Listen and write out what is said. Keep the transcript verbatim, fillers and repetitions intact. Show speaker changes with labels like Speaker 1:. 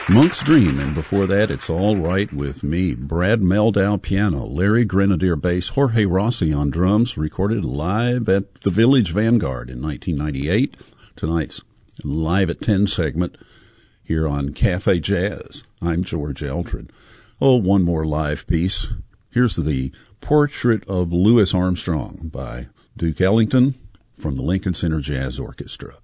Speaker 1: Monk's Dream, and before that, It's All Right With Me. Brad Meldau piano, Larry Grenadier bass, Jorge Rossi on drums, recorded live at the Village Vanguard in nineteen ninety-eight. Tonight's Live at ten segment here on Cafe Jazz. I'm George Eldred. Oh, one more live piece. Here's the Portrait of Louis Armstrong by Duke Ellington from the Lincoln Center Jazz Orchestra.